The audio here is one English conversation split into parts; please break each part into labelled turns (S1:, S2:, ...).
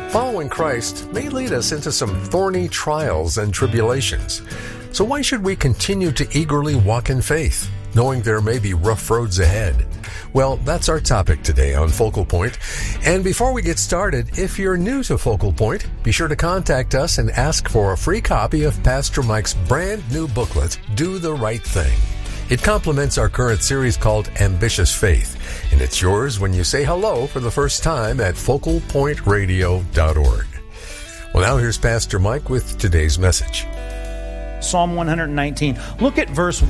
S1: Following Christ may lead us into some thorny trials and tribulations. So why should we continue to eagerly walk in faith, knowing there may be rough roads ahead? Well, that's our topic today on Focal Point. And before we get started, if you're new to Focal Point, be sure to contact us and ask for a free copy of Pastor Mike's brand new booklet, Do the Right Thing. It complements our current series called Ambitious Faith, and it's yours when you say hello for the first time at focalpointradio.org. Well, now here's Pastor Mike with today's message.
S2: Psalm 119. Look at verse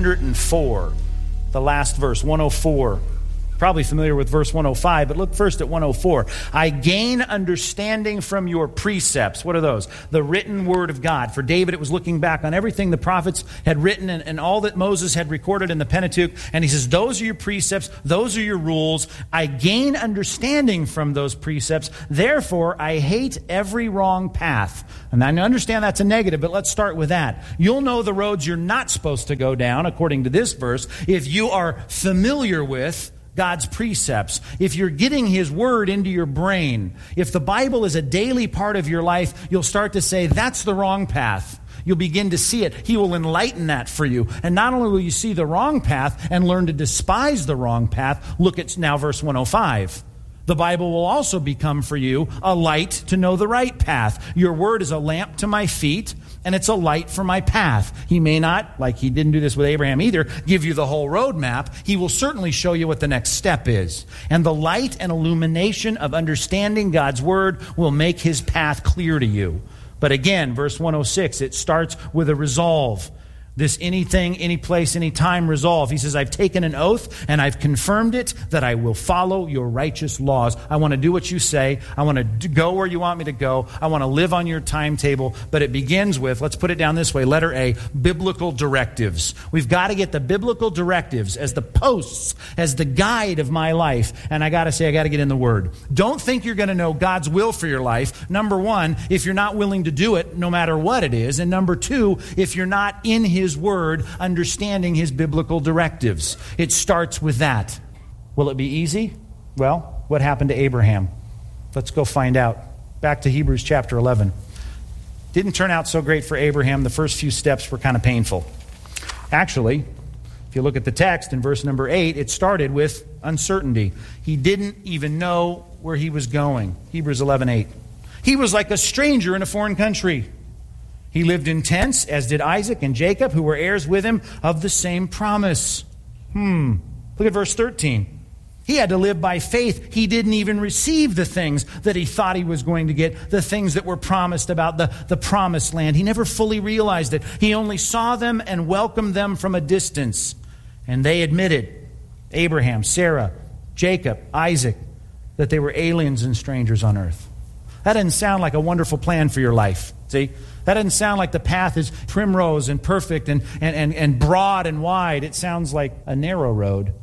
S2: 104, the last verse, 104. Probably familiar with verse 105, but look first at 104. I gain understanding from your precepts. What are those? The written word of God. For David, it was looking back on everything the prophets had written and all that Moses had recorded in the Pentateuch. And he says, those are your precepts. Those are your rules. I gain understanding from those precepts. Therefore, I hate every wrong path. And I understand that's a negative, but let's start with that. You'll know the roads you're not supposed to go down, according to this verse, if you are familiar with God's precepts, if you're getting His Word into your brain. If the Bible is a daily part of your life, you'll start to say, that's the wrong path. You'll begin to see it. He will enlighten that for you. And not only will you see the wrong path and learn to despise the wrong path, look at now verse 105. The Bible will also become for you a light to know the right path. Your word is a lamp to my feet, and it's a light for my path. He may not, like he didn't do this with Abraham either, give you the whole roadmap. He will certainly show you what the next step is. And the light and illumination of understanding God's word will make his path clear to you. But again, verse 106, it starts with a resolve. This anything, any place, any time resolve. He says, I've taken an oath and I've confirmed it that I will follow your righteous laws. I want to do what you say. I want to go where you want me to go. I want to live on your timetable. But it begins with, let's put it down this way, letter A, biblical directives. We've got to get the biblical directives as the posts, as the guide of my life. And I got to say, I got to get in the Word. Don't think you're going to know God's will for your life. Number one, if you're not willing to do it, no matter what it is. And number two, if you're not in His Word, understanding His biblical directives. It starts with that. Will it be easy? Well, what happened to Abraham? Let's go find out. Back to Hebrews chapter 11. Didn't turn out so great for Abraham. The first few steps were kind of painful. Actually, if you look at the text in verse number 8, it started with uncertainty. He didn't even know where he was going. Hebrews 11:8. He was like a stranger in a foreign country. He lived in tents, as did Isaac and Jacob, who were heirs with him of the same promise. Look at verse 13. He had to live by faith. He didn't even receive the things that he thought he was going to get, the things that were promised about the promised land. He never fully realized it. He only saw them and welcomed them from a distance. And they admitted, Abraham, Sarah, Jacob, Isaac, that they were aliens and strangers on earth. That doesn't sound like a wonderful plan for your life. See? That doesn't sound like the path is primrose and perfect and broad and wide. It sounds like a narrow road.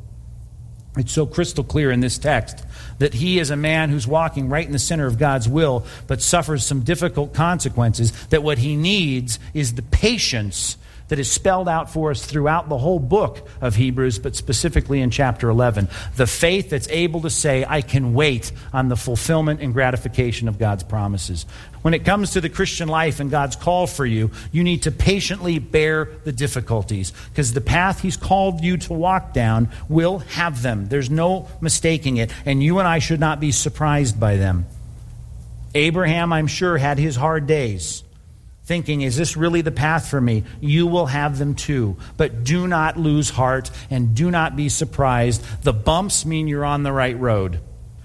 S2: It's so crystal clear in this text that he is a man who's walking right in the center of God's will, but suffers some difficult consequences, that what he needs is the patience that is spelled out for us throughout the whole book of Hebrews, but specifically in chapter 11. The faith that's able to say, I can wait on the fulfillment and gratification of God's promises. When it comes to the Christian life and God's call for you, you need to patiently bear the difficulties, because the path He's called you to walk down will have them. There's no mistaking it, and you and I should not be surprised by them. Abraham, I'm sure, had his hard days, thinking, is this really the path for me? You will have them too. But do not lose heart and do not be surprised. The bumps mean you're on the right road.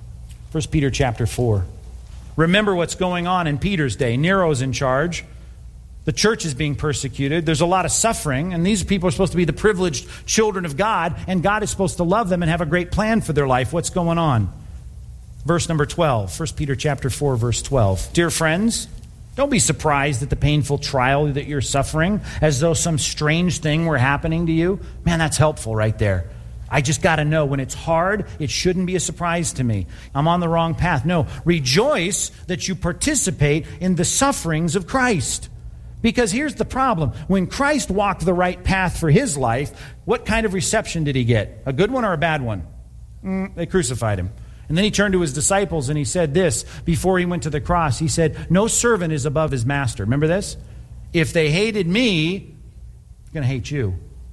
S2: 1 Peter chapter 4. Remember what's going on in Peter's day. Nero's in charge. The church is being persecuted. There's a lot of suffering, and these people are supposed to be the privileged children of God, and God is supposed to love them and have a great plan for their life. What's going on? Verse number 12. 1 Peter chapter 4, verse 12. Dear friends, don't be surprised at the painful trial that you're suffering, as though some strange thing were happening to you. Man, that's helpful right there. I just got to know when it's hard, it shouldn't be a surprise to me. I'm on the wrong path. No, rejoice that you participate in the sufferings of Christ. Because here's the problem. When Christ walked the right path for his life, what kind of reception did he get? A good one or a bad one? They crucified him. And then he turned to his disciples and he said this before he went to the cross. He said, no servant is above his master. Remember this? If they hated me, they're going to hate you.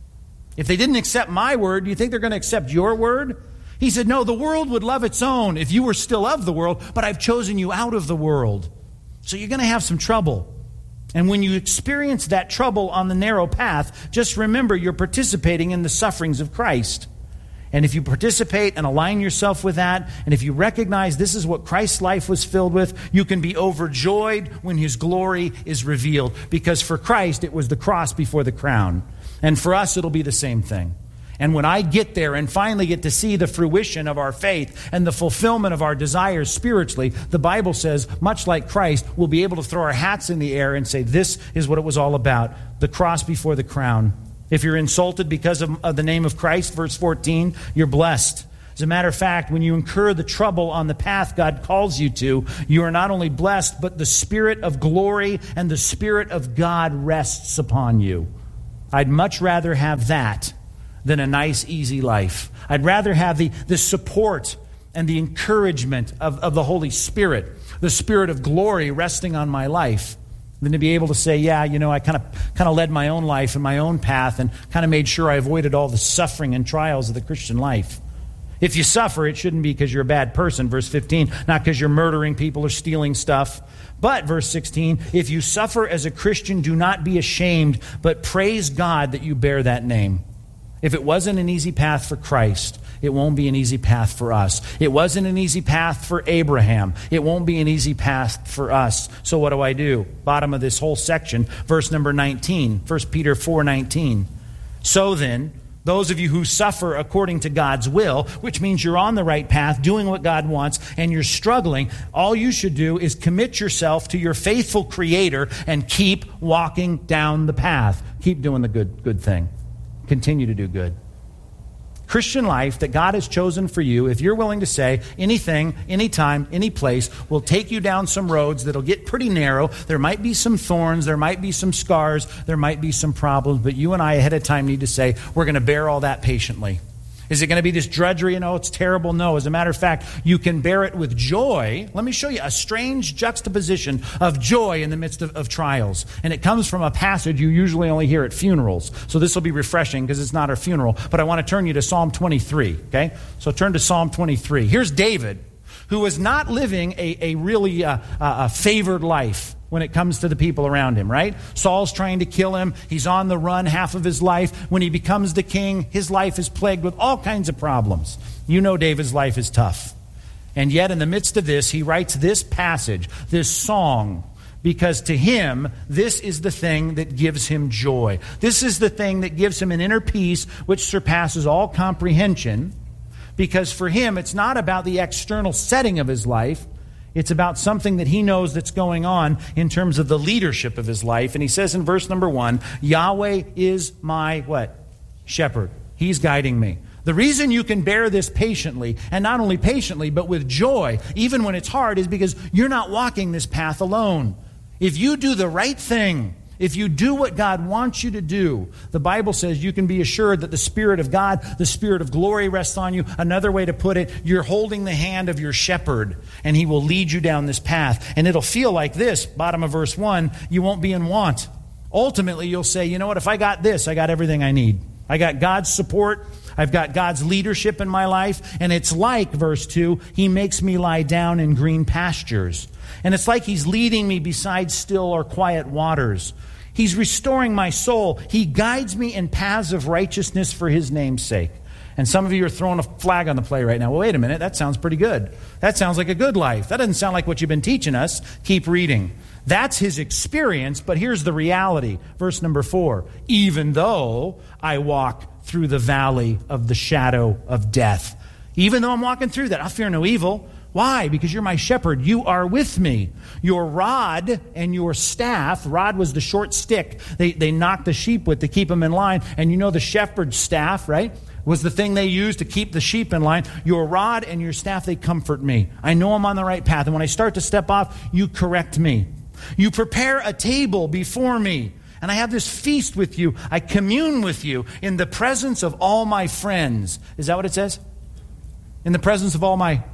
S2: If they didn't accept my word, do you think they're going to accept your word? He said, no, the world would love its own if you were still of the world, but I've chosen you out of the world. So you're going to have some trouble. And when you experience that trouble on the narrow path, just remember you're participating in the sufferings of Christ. And if you participate and align yourself with that, and if you recognize this is what Christ's life was filled with, you can be overjoyed when His glory is revealed. Because for Christ, it was the cross before the crown. And for us, it'll be the same thing. And when I get there and finally get to see the fruition of our faith and the fulfillment of our desires spiritually, the Bible says, much like Christ, we'll be able to throw our hats in the air and say, this is what it was all about. The cross before the crown. If you're insulted because of the name of Christ, verse 14, you're blessed. As a matter of fact, when you incur the trouble on the path God calls you to, you are not only blessed, but the Spirit of glory and the Spirit of God rests upon you. I'd much rather have that than a nice, easy life. I'd rather have the support and the encouragement of the Holy Spirit, the Spirit of glory resting on my life, than to be able to say, yeah, you know, I kind of led my own life and my own path and kind of made sure I avoided all the suffering and trials of the Christian life. If you suffer, it shouldn't be because you're a bad person, verse 15, not because you're murdering people or stealing stuff. But, verse 16, if you suffer as a Christian, do not be ashamed, but praise God that you bear that name. If it wasn't an easy path for Christ, it won't be an easy path for us. It wasn't an easy path for Abraham. It won't be an easy path for us. So what do? Bottom of this whole section, verse number 19, 1 Peter 4:19. So then, those of you who suffer according to God's will, which means you're on the right path, doing what God wants, and you're struggling, all you should do is commit yourself to your faithful Creator and keep walking down the path. Keep doing the good thing. Continue to do good. Christian life that God has chosen for you, if you're willing to say anything, anytime, any place, will take you down some roads that'll get pretty narrow. There might be some thorns, there might be some scars, there might be some problems, but you and I ahead of time need to say, we're going to bear all that patiently. Is it going to be this drudgery? It's terrible. No. As a matter of fact, you can bear it with joy. Let me show you a strange juxtaposition of joy in the midst of trials. And it comes from a passage you usually only hear at funerals. So this will be refreshing because it's not a funeral. But I want to turn you to Psalm 23. Okay? So turn to Psalm 23. Here's David, who was not living a really favored life when it comes to the people around him, right? Saul's trying to kill him. He's on the run half of his life. When he becomes the king, his life is plagued with all kinds of problems. You know David's life is tough. And yet in the midst of this, he writes this passage, this song, because to him, this is the thing that gives him joy. This is the thing that gives him an inner peace which surpasses all comprehension, because for him, it's not about the external setting of his life. It's about something that he knows that's going on in terms of the leadership of his life. And he says in verse number 1, Yahweh is my what? Shepherd. He's guiding me. The reason you can bear this patiently, and not only patiently, but with joy, even when it's hard, is because you're not walking this path alone. If you do the right thing, if you do what God wants you to do, the Bible says you can be assured that the Spirit of God, the Spirit of glory rests on you. Another way to put it, you're holding the hand of your shepherd, and he will lead you down this path. And it'll feel like this, bottom of verse 1, you won't be in want. Ultimately, you'll say, you know what, if I got this, I got everything I need. I got God's support. I've got God's leadership in my life. And it's like, verse 2, he makes me lie down in green pastures. And it's like he's leading me beside still or quiet waters. He's restoring my soul. He guides me in paths of righteousness for his name's sake. And some of you are throwing a flag on the play right now. Well, wait a minute. That sounds pretty good. That sounds like a good life. That doesn't sound like what you've been teaching us. Keep reading. That's his experience, but here's the reality. Verse number 4. Even though I walk through the valley of the shadow of death. Even though I'm walking through that, I fear no evil. Why? Because you're my shepherd. You are with me. Your rod and your staff, rod was the short stick they knocked the sheep with to keep them in line. And you know the shepherd's staff, right, was the thing they used to keep the sheep in line. Your rod and your staff, they comfort me. I know I'm on the right path. And when I start to step off, you correct me. You prepare a table before me. And I have this feast with you. I commune with you in the presence of all my friends. Is that what it says? In the presence of all my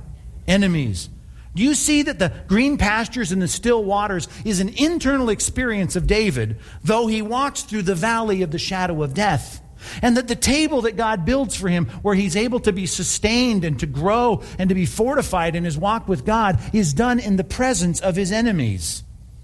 S2: enemies. Do you see that the green pastures and the still waters is an internal experience of David, though he walks through the valley of the shadow of death? And that the table that God builds for him, where he's able to be sustained and to grow and to be fortified in his walk with God, is done in the presence of his enemies.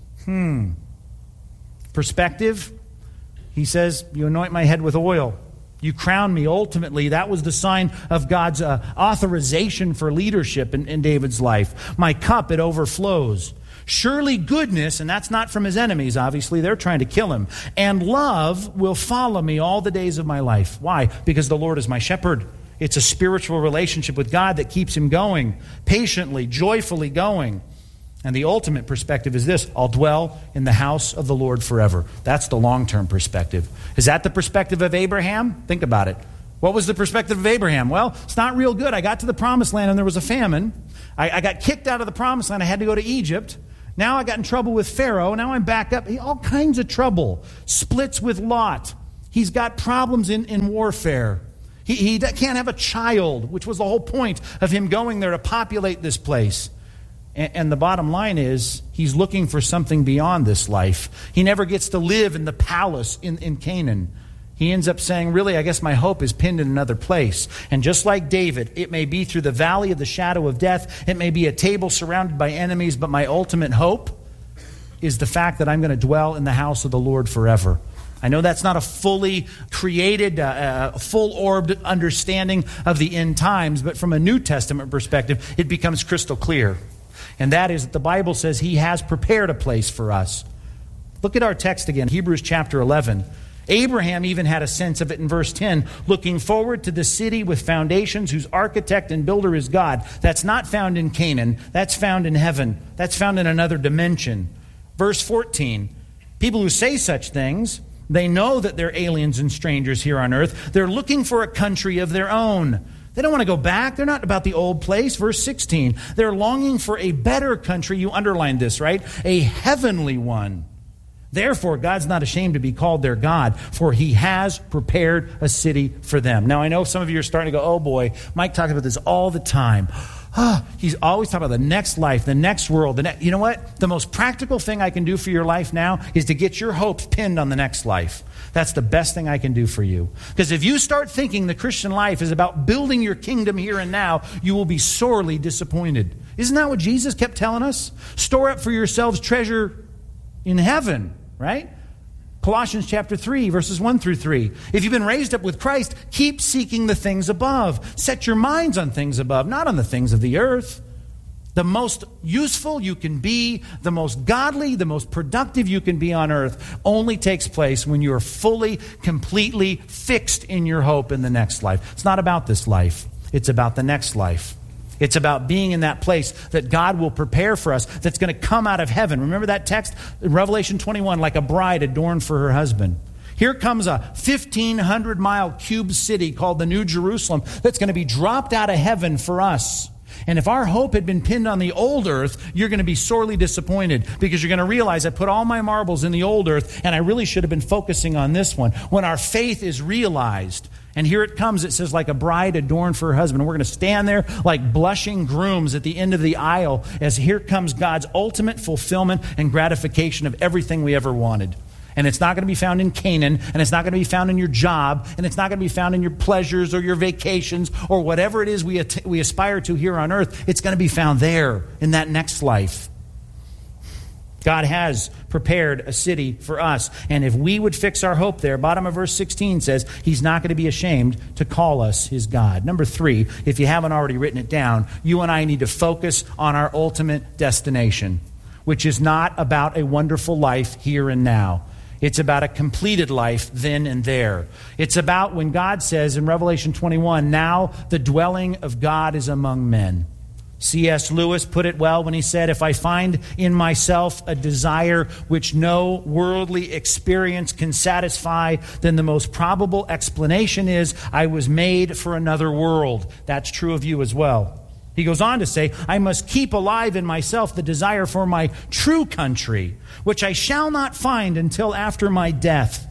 S2: Perspective. He says, you anoint my head with oil. You crown me. Ultimately, that was the sign of God's authorization for leadership in David's life. My cup, it overflows. Surely goodness, and that's not from his enemies, obviously, they're trying to kill him, and love will follow me all the days of my life. Why? Because the Lord is my shepherd. It's a spiritual relationship with God that keeps him going, patiently, joyfully going. And the ultimate perspective is this: I'll dwell in the house of the Lord forever. That's the long-term perspective. Is that the perspective of Abraham? Think about it. What was the perspective of Abraham? Well, it's not real good. I got to the promised land and there was a famine. I got kicked out of the promised land. I had to go to Egypt. Now I got in trouble with Pharaoh. Now I'm back up. All kinds of trouble. Splits with Lot. He's got problems in warfare. He can't have a child, which was the whole point of him going there to populate this place. And the bottom line is, he's looking for something beyond this life. He never gets to live in the palace in Canaan. He ends up saying, really, I guess my hope is pinned in another place. And just like David, it may be through the valley of the shadow of death. It may be a table surrounded by enemies, but my ultimate hope is the fact that I'm going to dwell in the house of the Lord forever. I know that's not a fully created, full-orbed understanding of the end times, but from a New Testament perspective, it becomes crystal clear. And that is that the Bible says he has prepared a place for us. Look at our text again, Hebrews chapter 11. Abraham even had a sense of it in verse 10, looking forward to the city with foundations whose architect and builder is God. That's not found in Canaan. That's found in heaven. That's found in another dimension. Verse 14, people who say such things, they know that they're aliens and strangers here on earth. They're looking for a country of their own. They don't want to go back. They're not about the old place. Verse 16, they're longing for a better country. You underlined this, right? A heavenly one. Therefore, God's not ashamed to be called their God, for he has prepared a city for them. Now, I know some of you are starting to go, oh boy, Mike talks about this all the time. He's always talking about the next life, the next world. You know what? The most practical thing I can do for your life now is to get your hopes pinned on the next life. That's the best thing I can do for you. Because if you start thinking the Christian life is about building your kingdom here and now, you will be sorely disappointed. Isn't that what Jesus kept telling us? Store up for yourselves treasure in heaven, right? Colossians chapter 3, verses 1 through 3. If you've been raised up with Christ, keep seeking the things above. Set your minds on things above, not on the things of the earth. The most useful you can be, the most godly, the most productive you can be on earth only takes place when you are fully, completely fixed in your hope in the next life. It's not about this life. It's about the next life. It's about being in that place that God will prepare for us, that's going to come out of heaven. Remember that text in Revelation 21, like a bride adorned for her husband. Here comes a 1,500-mile cube city called the New Jerusalem that's going to be dropped out of heaven for us. And if our hope had been pinned on the old earth, you're going to be sorely disappointed, because you're going to realize I put all my marbles in the old earth and I really should have been focusing on this one. When our faith is realized, and here it comes, it says, like a bride adorned for her husband. And we're going to stand there like blushing grooms at the end of the aisle as here comes God's ultimate fulfillment and gratification of everything we ever wanted. And it's not going to be found in Canaan, and it's not going to be found in your job, and it's not going to be found in your pleasures or your vacations or whatever it is we aspire to here on earth. It's going to be found there in that next life. God has prepared a city for us. And if we would fix our hope there, bottom of verse 16 says, he's not going to be ashamed to call us his God. Number 3, if you haven't already written it down, you and I need to focus on our ultimate destination, which is not about a wonderful life here and now. It's about a completed life then and there. It's about when God says in Revelation 21, now the dwelling of God is among men. C.S. Lewis put it well when he said, if I find in myself a desire which no worldly experience can satisfy, then the most probable explanation is I was made for another world. That's true of you as well. He goes on to say, I must keep alive in myself the desire for my true country, which I shall not find until after my death.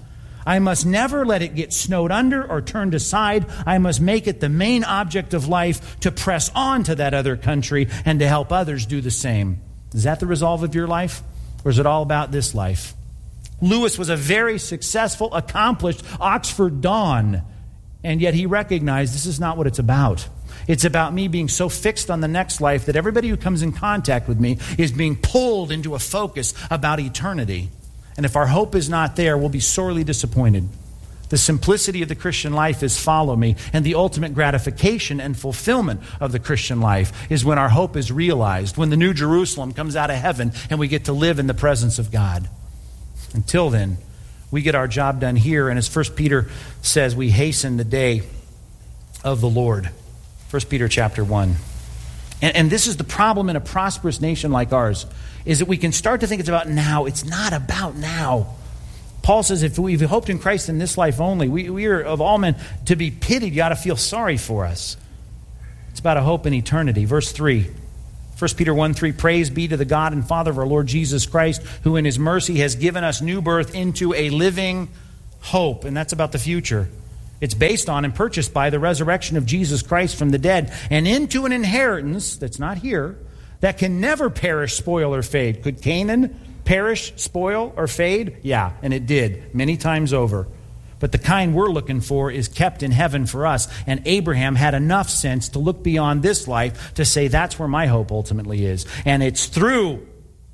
S2: I must never let it get snowed under or turned aside. I must make it the main object of life to press on to that other country and to help others do the same. Is that the resolve of your life? Or is it all about this life? Lewis was a very successful, accomplished Oxford Don, and yet he recognized this is not what it's about. It's about me being so fixed on the next life that everybody who comes in contact with me is being pulled into a focus about eternity. And if our hope is not there, we'll be sorely disappointed. The simplicity of the Christian life is follow me, and the ultimate gratification and fulfillment of the Christian life is when our hope is realized, when the New Jerusalem comes out of heaven and we get to live in the presence of God. Until then, we get our job done here, and as 1 Peter says, we hasten the day of the Lord. 1 Peter chapter 1. And this is the problem in a prosperous nation like ours, is that we can start to think it's about now. It's not about now. Paul says if we've hoped in Christ in this life only, we are of all men to be pitied. You ought to feel sorry for us. It's about a hope in eternity. Verse 3, 1 Peter 1:3, praise be to the God and Father of our Lord Jesus Christ, who in his mercy has given us new birth into a living hope. And that's about the future. It's based on and purchased by the resurrection of Jesus Christ from the dead, and into an inheritance that's not here, that can never perish, spoil, or fade. Could Canaan perish, spoil, or fade? Yeah, and it did, many times over. But the kind we're looking for is kept in heaven for us. And Abraham had enough sense to look beyond this life to say that's where my hope ultimately is. And it's through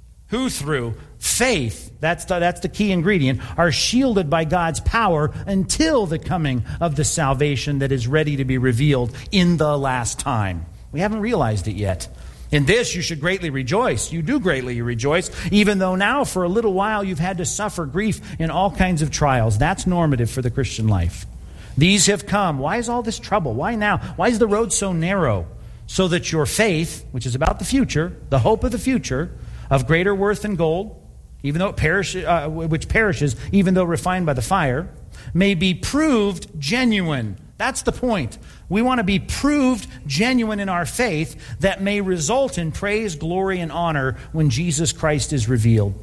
S2: faith, that's the key ingredient, are shielded by God's power until the coming of the salvation that is ready to be revealed in the last time. We haven't realized it yet. In this you should greatly rejoice. You do greatly rejoice, even though now for a little while you've had to suffer grief in all kinds of trials. That's normative for the Christian life. These have come. Why is all this trouble? Why now? Why is the road so narrow? So that your faith, which is about the future, the hope of the future, of greater worth than gold, even though which perishes, even though refined by the fire, may be proved genuine. That's the point. We want to be proved genuine in our faith that may result in praise, glory, and honor when Jesus Christ is revealed.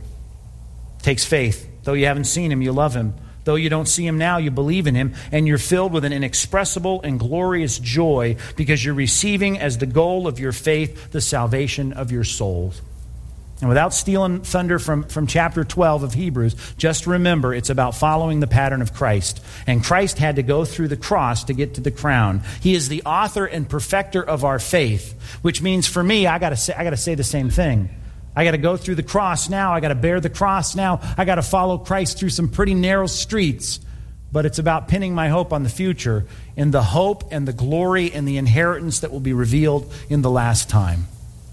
S2: It takes faith. Though you haven't seen him, you love him. Though you don't see him now, you believe in him, and you're filled with an inexpressible and glorious joy because you're receiving as the goal of your faith the salvation of your souls. And without stealing thunder from chapter 12 of Hebrews, just remember it's about following the pattern of Christ. And Christ had to go through the cross to get to the crown. He is the author and perfecter of our faith, which means for me, I got to say the same thing. I got to go through the cross now. I got to bear the cross now. I got to follow Christ through some pretty narrow streets. But it's about pinning my hope on the future, in the hope and the glory and the inheritance that will be revealed in the last time.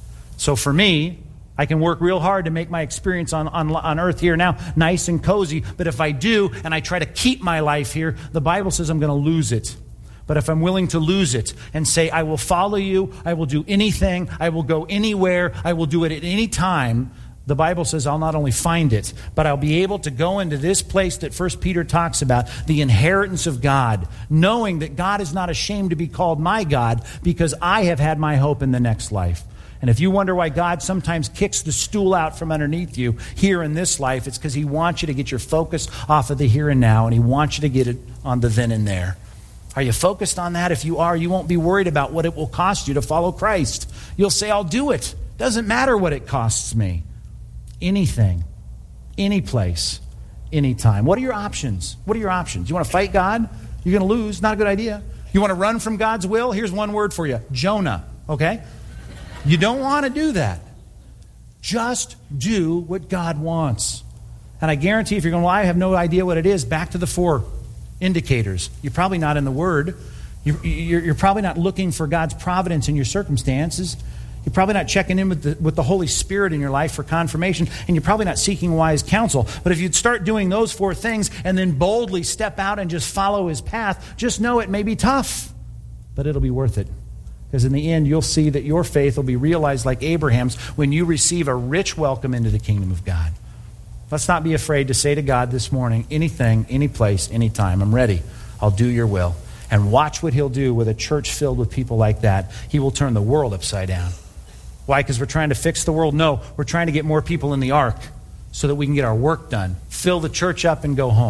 S2: So for me, I can work real hard to make my experience on earth here now nice and cozy. But if I do, and I try to keep my life here, the Bible says I'm going to lose it. But if I'm willing to lose it and say, I will follow you, I will do anything, I will go anywhere, I will do it at any time, the Bible says I'll not only find it, but I'll be able to go into this place that 1 Peter talks about, the inheritance of God, knowing that God is not ashamed to be called my God because I have had my hope in the next life. And if you wonder why God sometimes kicks the stool out from underneath you here in this life, it's because he wants you to get your focus off of the here and now, and he wants you to get it on the then and there. Are you focused on that? If you are, you won't be worried about what it will cost you to follow Christ. You'll say, I'll do it. Doesn't matter what it costs me. Anything, any place, anytime. What are your options? What are your options? You want to fight God? You're going to lose. Not a good idea. You want to run from God's will? Here's one word for you. Jonah. Okay? You don't want to do that. Just do what God wants. And I guarantee if you're going to lie, I have no idea what it is, back to the 4 indicators. You're probably not in the Word. You're probably not looking for God's providence in your circumstances. You're probably not checking in with the Holy Spirit in your life for confirmation, and you're probably not seeking wise counsel. But if you'd start doing those 4 things and then boldly step out and just follow his path, just know it may be tough, but it'll be worth it. Because in the end, you'll see that your faith will be realized like Abraham's when you receive a rich welcome into the kingdom of God. Let's not be afraid to say to God this morning, anything, any place, anytime, I'm ready. I'll do your will. And watch what he'll do with a church filled with people like that. He will turn the world upside down. Why? Because we're trying to fix the world? No, we're trying to get more people in the ark so that we can get our work done, fill the church up, and go home.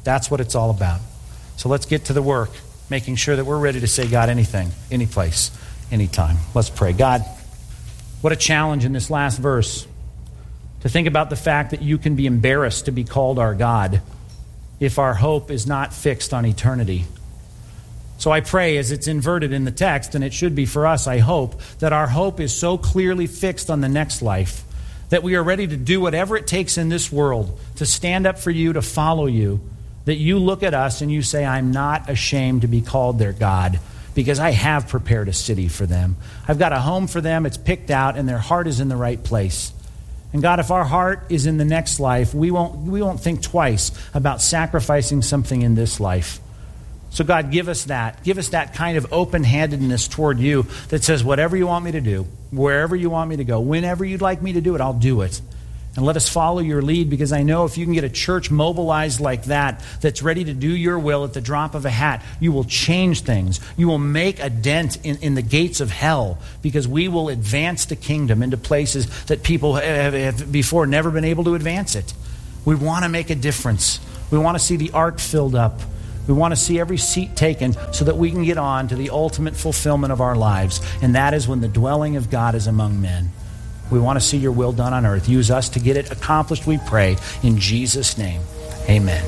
S2: That's what it's all about. So let's get to the work, making sure that we're ready to say God anything, any place, anytime. Let's pray. God, what a challenge in this last verse to think about the fact that you can be embarrassed to be called our God if our hope is not fixed on eternity. So I pray, as it's inverted in the text, and it should be for us, I hope, that our hope is so clearly fixed on the next life that we are ready to do whatever it takes in this world to stand up for you, to follow you, that you look at us and you say, I'm not ashamed to be called their God because I have prepared a city for them. I've got a home for them, it's picked out, and their heart is in the right place. And God, if our heart is in the next life, we won't think twice about sacrificing something in this life. So God, give us that. Give us that kind of open-handedness toward you that says, whatever you want me to do, wherever you want me to go, whenever you'd like me to do it, I'll do it. And let us follow your lead, because I know if you can get a church mobilized like that, that's ready to do your will at the drop of a hat, you will change things. You will make a dent in the gates of hell, because we will advance the kingdom into places that people have before never been able to advance it. We want to make a difference. We want to see the ark filled up. We want to see every seat taken so that we can get on to the ultimate fulfillment of our lives, and that is when the dwelling of God is among men. We want to see your will done on earth. Use us to get it accomplished, we pray. In Jesus' name, amen.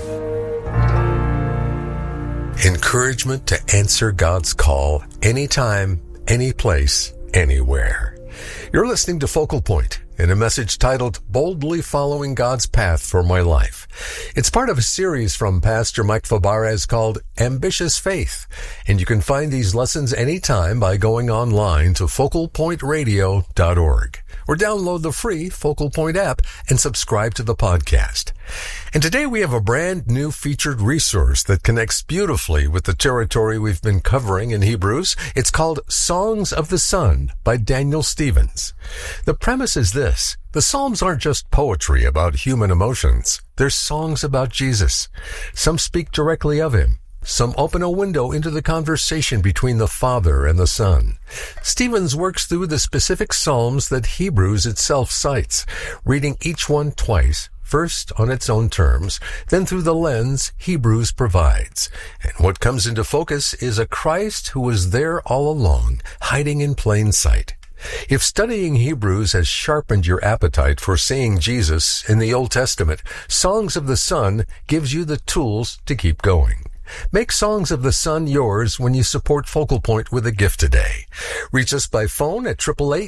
S1: Encouragement to answer God's call anytime, any place, anywhere. You're listening to Focal Point in a message titled Boldly Following God's Path for My Life. It's part of a series from Pastor Mike Fabarez called Ambitious Faith, and you can find these lessons anytime by going online to focalpointradio.org or download the free Focal Point app and subscribe to the podcast. And today we have a brand new featured resource that connects beautifully with the territory we've been covering in Hebrews. It's called Songs of the Son by Daniel Stevens. The premise is this: the Psalms aren't just poetry about human emotions. They're songs about Jesus. Some speak directly of him. Some open a window into the conversation between the Father and the Son. Stevens works through the specific psalms that Hebrews itself cites, reading each one twice, first on its own terms, then through the lens Hebrews provides. And what comes into focus is a Christ who was there all along, hiding in plain sight. If studying Hebrews has sharpened your appetite for seeing Jesus in the Old Testament, Songs of the Son gives you the tools to keep going. Make Songs of the Son yours when you support Focal Point with a gift today. Reach us by phone at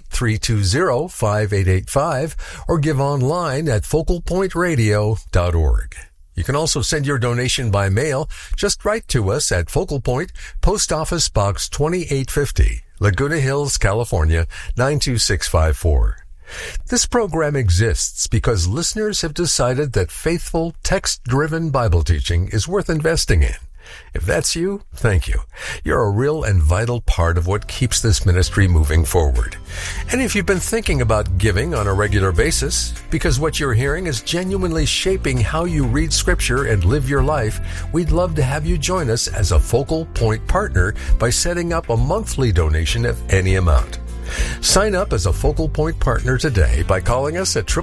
S1: 888-320-5885 or give online at focalpointradio.org. You can also send your donation by mail. Just write to us at Focal Point, Post Office Box 2850, Laguna Hills, California, 92654. This program exists because listeners have decided that faithful, text-driven Bible teaching is worth investing in. If that's you, thank you. You're a real and vital part of what keeps this ministry moving forward. And if you've been thinking about giving on a regular basis, because what you're hearing is genuinely shaping how you read Scripture and live your life, we'd love to have you join us as a Focal Point partner by setting up a monthly donation of any amount. Sign up as a Focal Point partner today by calling us at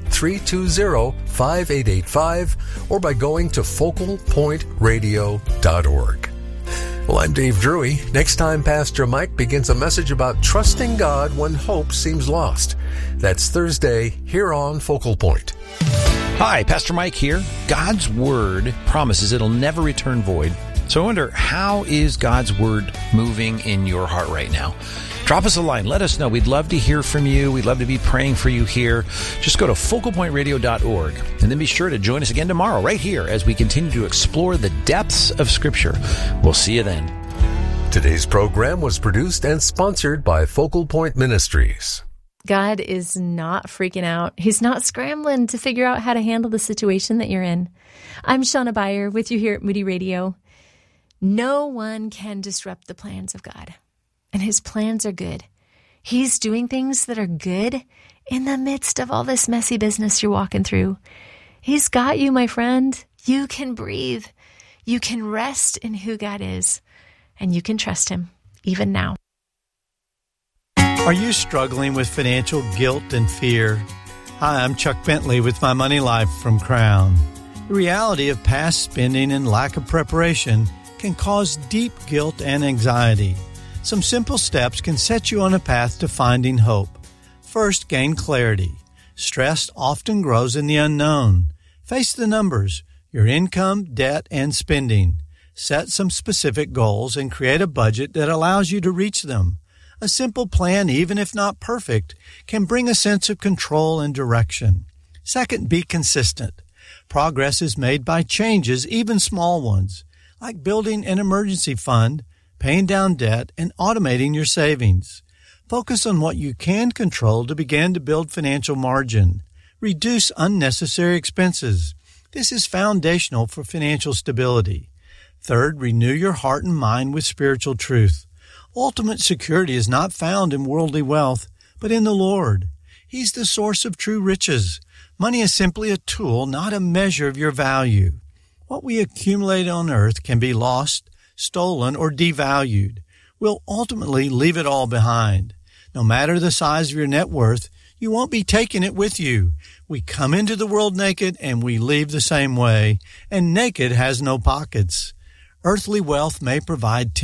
S1: 888-320-5885 or by going to focalpointradio.org. Well, I'm Dave Drury. Next time, Pastor Mike begins a message about trusting God when hope seems lost. That's Thursday here on Focal Point.
S3: Hi, Pastor Mike here. God's Word promises it'll never return void. So I wonder, how is God's Word moving in your heart right now? Drop us a line. Let us know. We'd love to hear from you. We'd love to be praying for you here. Just go to focalpointradio.org and then be sure to join us again tomorrow right here as we continue to explore the depths of Scripture. We'll see you then.
S1: Today's program was produced and sponsored by Focal Point Ministries.
S4: God is not freaking out. He's not scrambling to figure out how to handle the situation that you're in. I'm Shauna Beyer with you here at Moody Radio. No one can disrupt the plans of God. And his plans are good. He's doing things that are good in the midst of all this messy business you're walking through. He's got you, my friend. You can breathe. You can rest in who God is. And you can trust him, even now.
S5: Are you struggling with financial guilt and fear? Hi, I'm Chuck Bentley with My Money Life from Crown. The reality of past spending and lack of preparation can cause deep guilt and anxiety. Some simple steps can set you on a path to finding hope. First, gain clarity. Stress often grows in the unknown. Face the numbers, your income, debt, and spending. Set some specific goals and create a budget that allows you to reach them. A simple plan, even if not perfect, can bring a sense of control and direction. Second, be consistent. Progress is made by changes, even small ones, like building an emergency fund, paying down debt, and automating your savings. Focus on what you can control to begin to build financial margin. Reduce unnecessary expenses. This is foundational for financial stability. Third, renew your heart and mind with spiritual truth. Ultimate security is not found in worldly wealth, but in the Lord. He's the source of true riches. Money is simply a tool, not a measure of your value. What we accumulate on earth can be lost, stolen, or devalued. We'll ultimately leave it all behind. No matter the size of your net worth, you won't be taking it with you. We come into the world naked and we leave the same way, and naked has no pockets. Earthly wealth may provide